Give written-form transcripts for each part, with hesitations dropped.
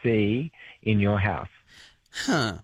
see in your house. Huh.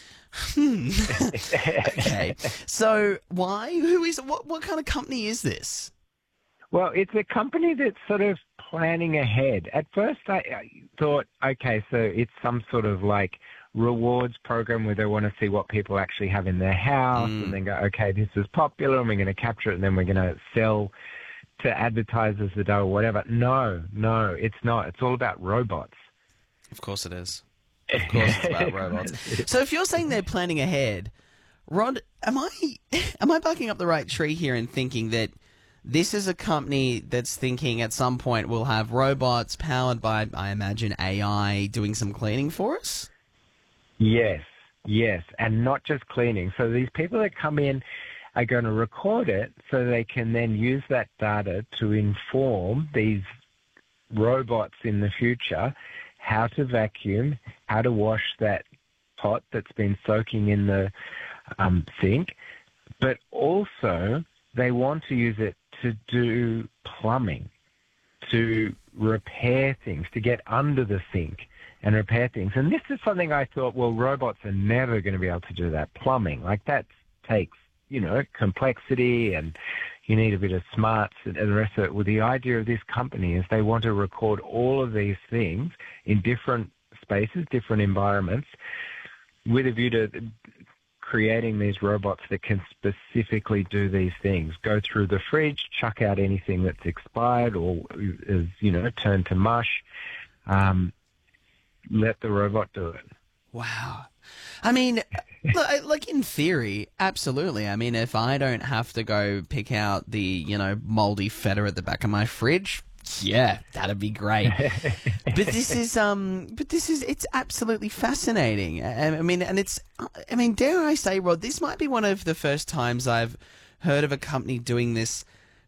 Okay. So why? Who is? What kind of company is this? Well, it's a company that's sort of planning ahead. At first, I thought, okay, so it's some sort of like rewards program where they want to see what people actually have in their house and then go, okay, this is popular and we're going to capture it and then we're going to sell to advertisers the dough or whatever. No, it's not. It's all about robots. Of course it is. Of course it's about robots. So if you're saying they're planning ahead, Rod, am I barking up the right tree here in thinking that this is a company that's thinking at some point we'll have robots powered by, I imagine, AI doing some cleaning for us? Yes, and not just cleaning. So these people that come in are going to record it so they can then use that data to inform these robots in the future how to vacuum, how to wash that pot that's been soaking in the sink, but also they want to use it to do plumbing, to repair things, to get under the sink and repair things. And this is something I thought, well, robots are never going to be able to do that. Plumbing, like that takes, complexity and you need a bit of smarts and the rest of it. Well, the idea of this company is they want to record all of these things in different spaces, different environments, with a view to creating these robots that can specifically do these things. Go through the fridge, chuck out anything that's expired or is, turned to mush. Let the robot do it. Wow. I mean, like in theory, absolutely. I mean, if I don't have to go pick out the, moldy feta at the back of my fridge, yeah, that'd be great. But this is, it's absolutely fascinating. I mean, dare I say, Rod, this might be one of the first times I've heard of a company doing this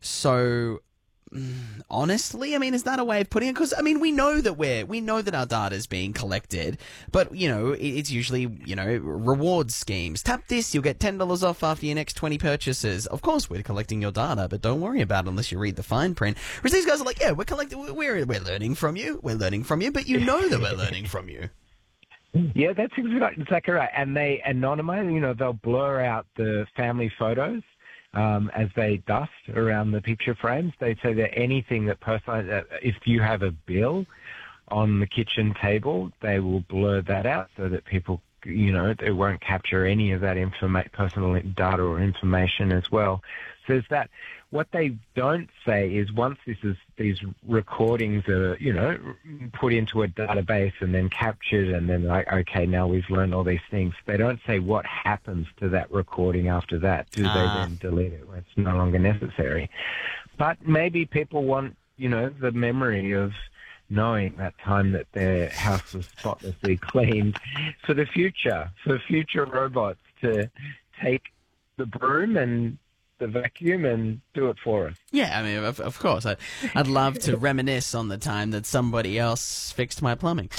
so honestly. I mean, is that a way of putting it? Because we know that our data is being collected, but it's usually reward schemes. Tap this, you'll get $10 off after your next 20 purchases. Of course, we're collecting your data, but don't worry about it unless you read the fine print. Whereas these guys are like, yeah, we're collecting, we're learning from you, but you know that we're learning from you. Yeah, that's exactly right. And they anonymize. They'll blur out the family photos. As they dust around the picture frames. They say that anything that if you have a bill on the kitchen table, they will blur that out so that people, they won't capture any of that personal data or information as well. So there's that. What they don't say is once these recordings are, put into a database and then captured and then like, okay, now we've learned all these things. They don't say what happens to that recording after that. Do they then delete it when it's no longer necessary? But maybe people want, the memory of knowing that time that their house was spotlessly cleaned for future robots to take the broom and the vacuum and do it for us. Yeah, of course. I'd love to reminisce on the time that somebody else fixed my plumbing.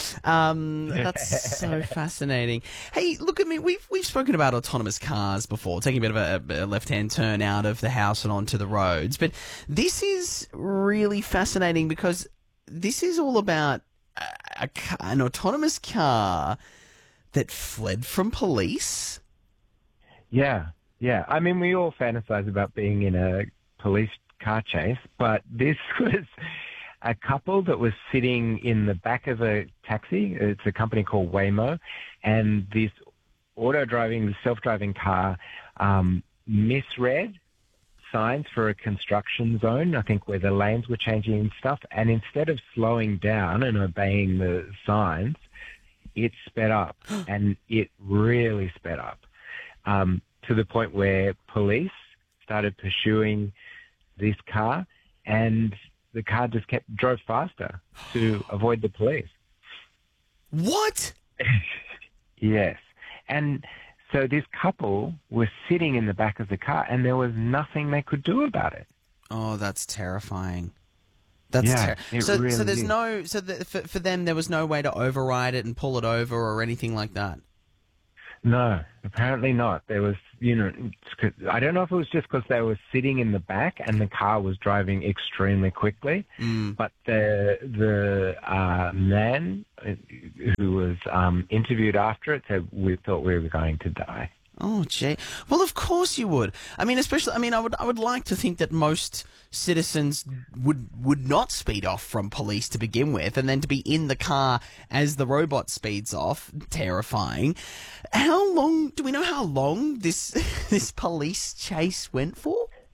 That's so fascinating. Hey, look, we've spoken about autonomous cars before, taking a bit of a left-hand turn out of the house and onto the roads. But this is really fascinating because this is all about an autonomous car that fled from police. Yeah. We all fantasize about being in a police car chase, but this was a couple that was sitting in the back of a taxi. It's a company called Waymo, and this self-driving car misread signs for a construction zone, I think where the lanes were changing and stuff, and instead of slowing down and obeying the signs, it sped up, and it really sped up. To the point where police started pursuing this car, and the car just drove faster to avoid the police. What? Yes. And so this couple was sitting in the back of the car, and there was nothing they could do about it. Oh, that's terrifying. That's so there's for them there was no way to override it and pull it over or anything like that. No, apparently not. There was, I don't know if it was just because they were sitting in the back and the car was driving extremely quickly, but the man who was interviewed after it said we thought we were going to die. Oh, gee. Well, of course you would. I mean, especially, I mean, I would like to think that most citizens would not speed off from police to begin with, and then to be in the car as the robot speeds off, terrifying. How long, do we know how long this police chase went for?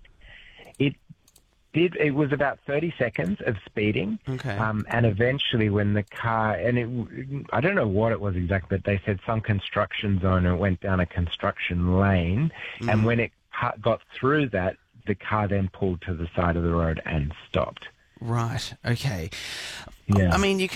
It was about 30 seconds of speeding. Okay. And eventually when the car, I don't know what it was exactly, but they said some construction zone, and it went down a construction lane. And when it got through that, the car then pulled to the side of the road and stopped. Right. Okay. Yeah. I mean,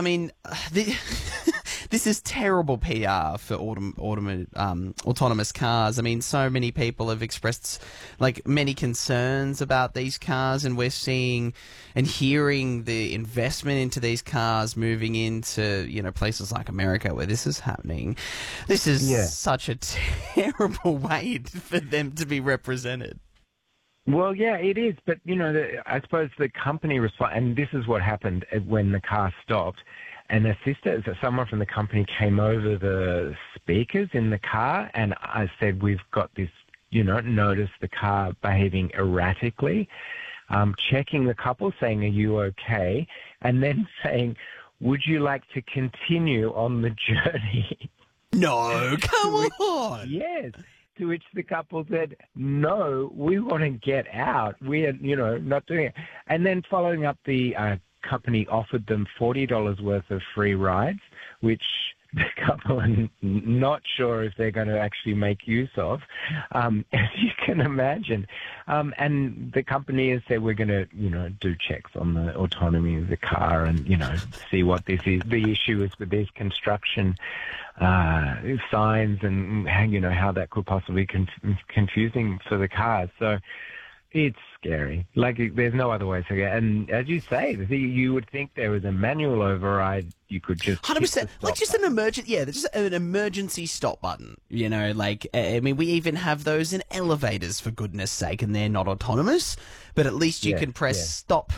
this is terrible PR for autonomous cars. I mean, so many people have expressed many concerns about these cars, and we're seeing and hearing the investment into these cars moving into, places like America where this is happening. This is such a terrible way for them to be represented. Well, yeah, it is. But, I suppose the company and this is what happened when the car stopped. And someone from the company came over the speakers in the car, and I said, we've got this, notice the car behaving erratically, checking the couple, saying, are you okay? And then saying, would you like to continue on the journey? No, come on. Yes. To which the couple said, no, we want to get out. We are, not doing it. And then following up, the company offered them $40 worth of free rides, which the couple are not sure if they're going to actually make use of, as you can imagine. And the company has said, we're going to, do checks on the autonomy of the car and, see what this is. The issue is with these construction signs and, how that could possibly confusing for the cars. So it's scary. There's no other way to go. And as you say, you would think there was a manual override. You could just 100%, just an emergency, just an emergency stop button. I mean, we even have those in elevators, for goodness sake, and they're not autonomous. But at least you can press stop.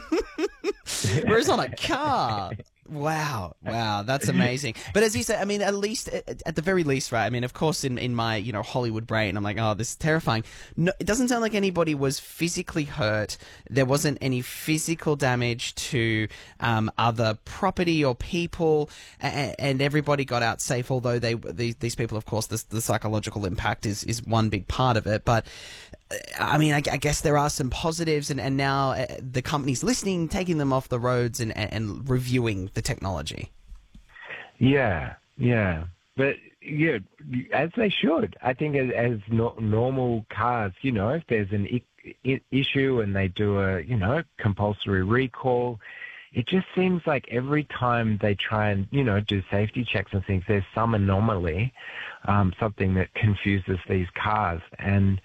Whereas on a car. Wow, that's amazing. But as you say, I mean, at the very least, right? I mean, of course, in my Hollywood brain, I'm like, oh, this is terrifying. No, it doesn't sound like anybody was physically hurt. There wasn't any physical damage to other property or people, and everybody got out safe. Although these people, of course, the psychological impact is one big part of it, but. I mean, I guess there are some positives, and now the company's listening, taking them off the roads and reviewing the technology. Yeah. But, as they should. I think as normal cars, if there's an issue and they do a, compulsory recall, it just seems like every time they try and, do safety checks and things, there's some anomaly, something that confuses these cars. And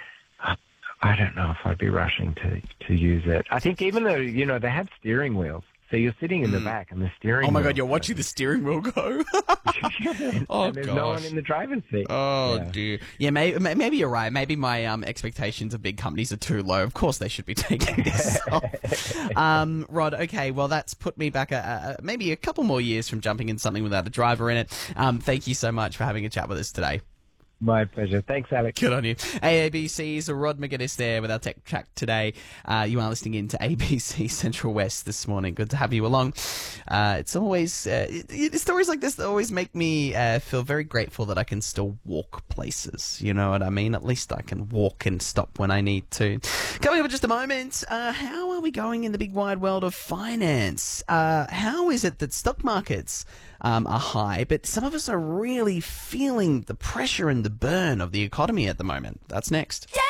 I don't know if I'd be rushing to use it. I think even though, they have steering wheels. So you're sitting in the back and the steering wheel. Oh, my God, you're watching the steering wheel go? And there's no one in the driver's seat. Oh, dear. Yeah, maybe you're right. Maybe my expectations of big companies are too low. Of course they should be taking this off. Rod, okay, well, that's put me back maybe a couple more years from jumping in something without a driver in it. Thank you so much for having a chat with us today. My pleasure. Thanks, Alex. Good on you. AABC's Rod McGuinness there with our tech track today. You are listening in to ABC Central West this morning. Good to have you along. It's always stories like this that always make me feel very grateful that I can still walk places. You know what I mean? At least I can walk and stop when I need to. Coming up in just a moment, how are we going in the big wide world of finance? How is it that stock markets are high, but some of us are really feeling the pressure and the burn of the economy at the moment? That's next.